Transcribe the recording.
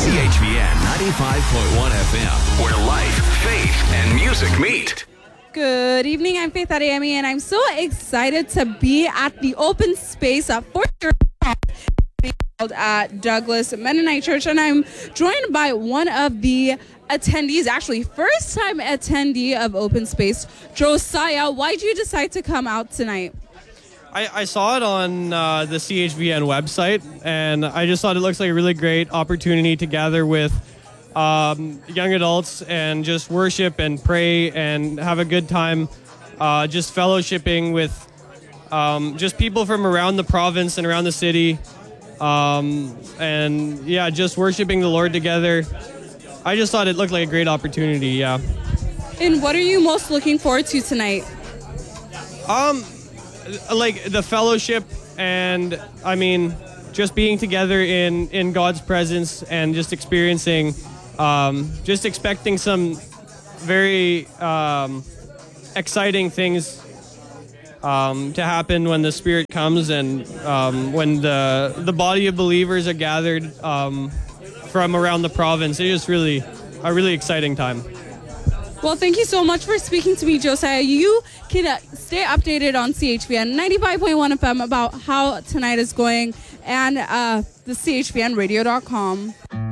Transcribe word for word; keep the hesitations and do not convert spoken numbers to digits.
C H V N ninety-five point one F M, where life, faith, and music meet. Good evening, I'm Faith Adeyemi, and I'm so excited to be at the open space at Fort at Douglas Mennonite Church, and I'm joined by one of the attendees, actually first time attendee of Open Space, Josiah. Why did you decide to come out tonight? I, I saw it on uh, the C H V N website, and I just thought it looks like a really great opportunity to gather with um, young adults and just worship and pray and have a good time, uh, just fellowshipping with um, just people from around the province and around the city, um, and yeah, just worshiping the Lord together. I just thought it looked like a great opportunity, yeah. And what are you most looking forward to tonight? Um, like the fellowship, and I mean, just being together in, in God's presence and just experiencing, um, just expecting some very um, exciting things um, to happen when the Spirit comes and um, when the the body of believers are gathered um, from around the province. It's just really a really exciting time. Well, thank you so much for speaking to me, Josiah. You can uh, stay updated on C H V N ninety-five point one F M about how tonight is going and uh, the C H V N radio dot com.